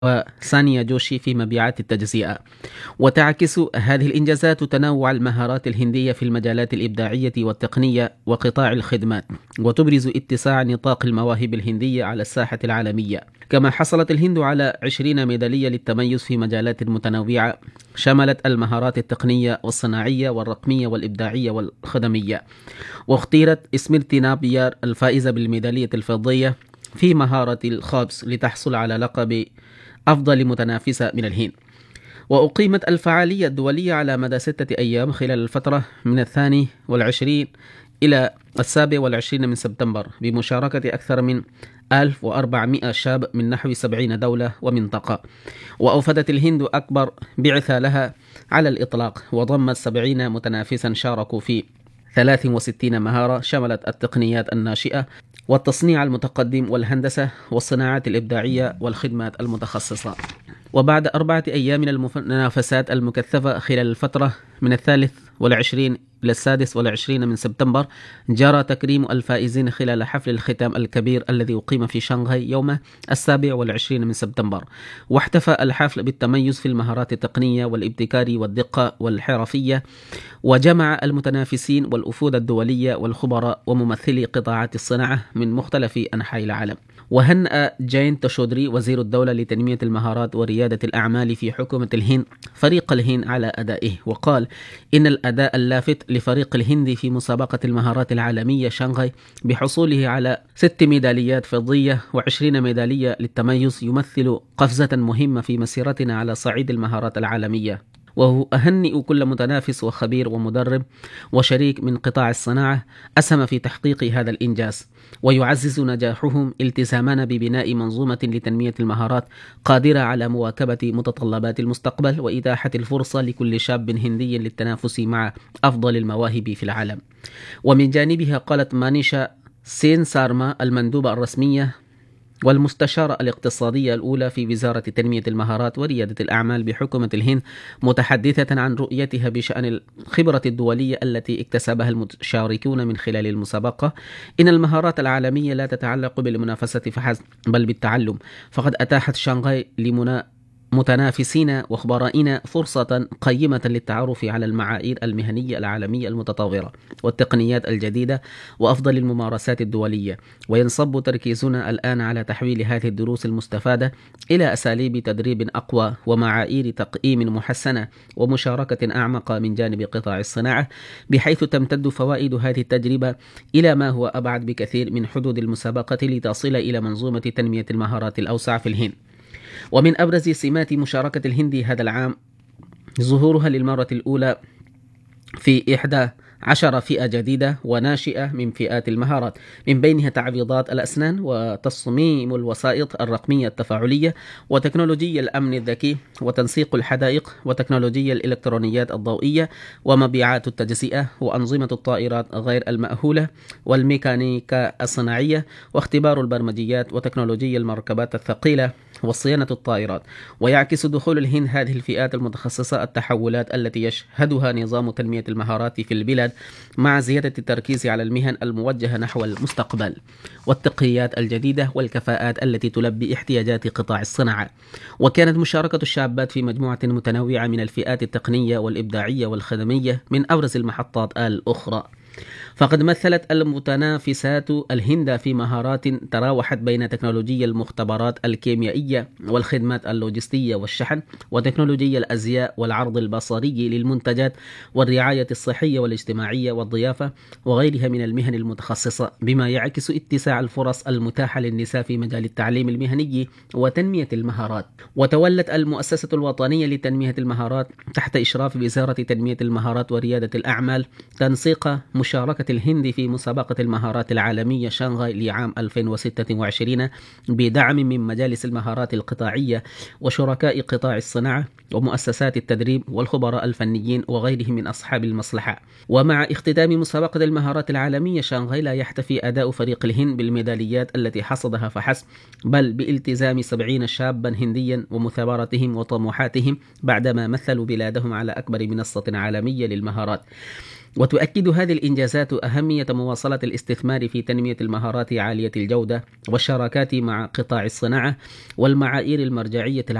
وسانيا جوشي في مبيعات التجزئة. وتعكس هذه الإنجازات تنوع المهارات الهندية في المجالات الإبداعية والتقنية وقطاع الخدمات، وتبرز اتساع نطاق المواهب الهندية على الساحة العالمية. كما حصلت الهند على 20 ميدالية للتميز في مجالات متنوعة شملت المهارات التقنية والصناعية والرقمية والإبداعية والخدمية. واختيرت سميرتي نابيار الفائزة بالميدالية الفضية في مهارة الخبز لتحصل على لقب أفضل متنافسة من الهند. وأقيمت الفعالية الدولية على مدى 6 أيام خلال الفترة من 22 إلى 27 من سبتمبر بمشاركة أكثر من 1400 شاب من نحو 70 دولة ومنطقة. وأوفدت الهند أكبر بعثة لها على الإطلاق، وضمت 70 متنافسا شاركوا في 63 مهارة شملت التقنيات الناشئة والتصنيع المتقدم والهندسة والصناعات الإبداعية والخدمات المتخصصة. وبعد 4 أيام من المنافسات المكثفة خلال الفترة من 23 إلى 26 من سبتمبر، جرى تكريم الفائزين خلال حفل الختام الكبير الذي أقيم في شنغهاي يوم 27 من سبتمبر. واحتفى الحفل بالتميز في المهارات التقنية والابتكار والدقة والحرفية، وجمع المتنافسين والأفود الدولية والخبراء وممثلي قطاعات الصناعة من مختلف أنحاء العالم. وهنأ جاينت تشودري وزير الدولة لتنمية المهارات وريادة الأعمال في حكومة الهند فريق الهند على أدائه، وقال إن الأداء اللافت لفريق الهند في مسابقة المهارات العالمية شنغهاي بحصوله على 6 ميداليات فضية و20 ميدالية للتميز يمثل قفزة مهمة في مسيرتنا على صعيد المهارات العالمية. وأهنئ كل متنافس وخبير ومدرب وشريك من قطاع الصناعة أسهم في تحقيق هذا الإنجاز، ويعزز نجاحهم التزامنا ببناء منظومة لتنمية المهارات قادرة على مواكبة متطلبات المستقبل وإتاحة الفرصة لكل شاب هندي للتنافس مع أفضل المواهب في العالم. ومن جانبها قالت مانيشا سين سارما المندوبة الرسمية والمستشارة الاقتصادية الأولى في وزارة تنمية المهارات وريادة الأعمال بحكومة الهند، متحدثة عن رؤيتها بشأن الخبرة الدولية التي اكتسبها المشاركون من خلال المسابقة، إن المهارات العالمية لا تتعلق بالمنافسة فحسب بل بالتعلم، فقد أتاحت شنغهاي متنافسين وخبرائنا فرصة قيمة للتعرف على المعايير المهنية العالمية المتطورة والتقنيات الجديدة وأفضل الممارسات الدولية. وينصب تركيزنا الآن على تحويل هذه الدروس المستفادة إلى أساليب تدريب أقوى ومعايير تقييم محسنة ومشاركة أعمق من جانب قطاع الصناعة، بحيث تمتد فوائد هذه التجربة إلى ما هو أبعد بكثير من حدود المسابقة لتصل إلى منظومة تنمية المهارات الأوسع في الهند. ومن أبرز سمات مشاركة الهند هذا العام ظهورها للمرة الأولى في 11 فئة جديدة وناشئة من فئات المهارات، من بينها تعويضات الأسنان وتصميم الوسائط الرقمية التفاعلية وتكنولوجيا الأمن الذكي وتنسيق الحدائق وتكنولوجيا الإلكترونيات الضوئية ومبيعات التجزئة وأنظمة الطائرات غير المأهولة والميكانيكا الصناعية واختبار البرمجيات وتكنولوجيا المركبات الثقيلة وصيانة الطائرات. ويعكس دخول الهند هذه الفئات المتخصصة التحولات التي يشهدها نظام تنمية المهارات في البلاد، مع زيادة التركيز على المهن الموجهة نحو المستقبل والتقنيات الجديدة والكفاءات التي تلبي احتياجات قطاع الصناعة. وكانت مشاركة الشابات في مجموعة متنوعة من الفئات التقنية والإبداعية والخدمية من أبرز المحطات الأخرى. فقد مثلت المتنافسات الهند في مهارات تراوحت بين تكنولوجيا المختبرات الكيميائية والخدمات اللوجستية والشحن وتكنولوجيا الأزياء والعرض البصري للمنتجات والرعاية الصحية والاجتماعية والضيافة وغيرها من المهن المتخصصة، بما يعكس اتساع الفرص المتاحة للنساء في مجال التعليم المهني وتنمية المهارات. وتولت المؤسسة الوطنية لتنمية المهارات تحت إشراف وزارة تنمية المهارات وريادة الأعمال تنسيق مشاركة الهند في مسابقة المهارات العالمية شنغهاي لعام 2026 بدعم من مجالس المهارات القطاعية وشركاء قطاع الصناعة ومؤسسات التدريب والخبراء الفنيين وغيرهم من أصحاب المصلحة. ومع اختتام مسابقة المهارات العالمية شنغهاي لا يحتفي أداء فريق الهند بالميداليات التي حصدها فحسب، بل بالتزام 70 شابا هنديا ومثابرتهم وطموحاتهم بعدما مثلوا بلادهم على أكبر منصة عالمية للمهارات. وتؤكد هذه الإنجازات أهمية مواصلة الاستثمار في تنمية المهارات عالية الجودة والشراكات مع قطاع الصناعة والمعايير المرجعية